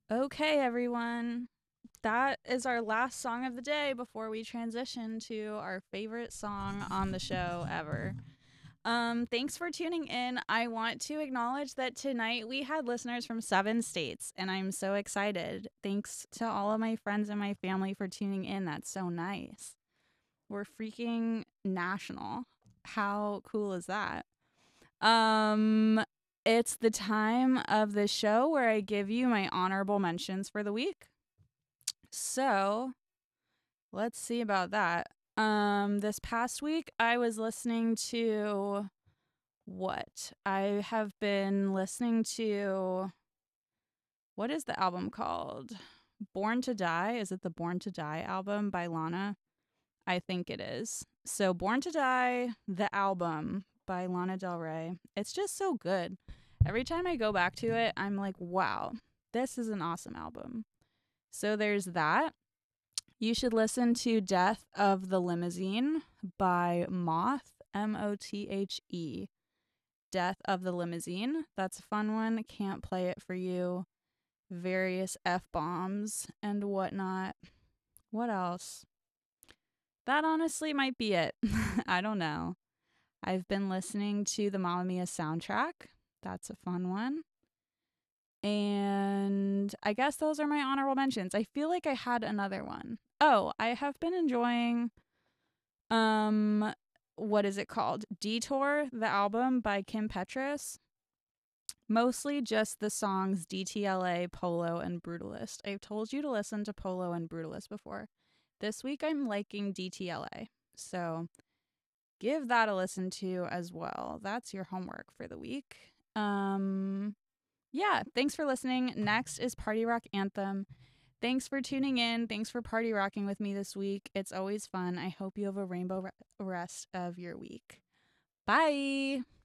Okay, everyone. That is our last song of the day before we transition to our favorite song on the show ever. Thanks for tuning in. I want to acknowledge that tonight we had listeners from 7 states, and I'm so excited. Thanks to all of my friends and my family for tuning in. That's so nice. We're freaking national. How cool is that? Um, it's the time of the show where I give you my honorable mentions for the week. So let's see about that. This past week I was listening to what? I have been listening to what is the album called? Born to Die. Is it the Born to Die album by Lana? I think it is. So Born to Die, the album by Lana Del Rey. It's just so good. Every time I go back to it, I'm like, wow, this is an awesome album. So there's that. You should listen to Death of the Limousine by Moth, Mothe. Death of the Limousine. That's a fun one. Can't play it for you. Various F bombs and whatnot. What else? That honestly might be it. I don't know. I've been listening to the Mamma Mia soundtrack. That's a fun one. And I guess those are my honorable mentions. I feel like I had another one. Oh, I have been enjoying um what is it called? Detour, the album by Kim Petras. Mostly just the songs DTLA, Polo, and Brutalist. I've told you to listen to Polo and Brutalist before. This week I'm liking DTLA. So give that a listen to as well. That's your homework for the week. Yeah, thanks for listening. Next is Party Rock Anthem. Thanks for tuning in. Thanks for party rocking with me this week. It's always fun. I hope you have a rainbow rest of your week. Bye.